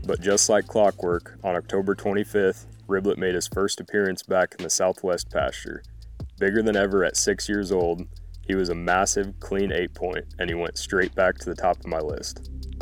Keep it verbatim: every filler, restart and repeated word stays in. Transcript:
But just like clockwork, on October twenty-fifth, Riblet made his first appearance back in the Southwest pasture. Bigger than ever at six years old, he was a massive, clean eight point, and he went straight back to the top of my list.